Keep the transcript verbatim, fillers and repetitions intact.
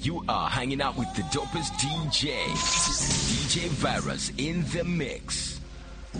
You are hanging out with the dopest D J. D J Virus in the mix.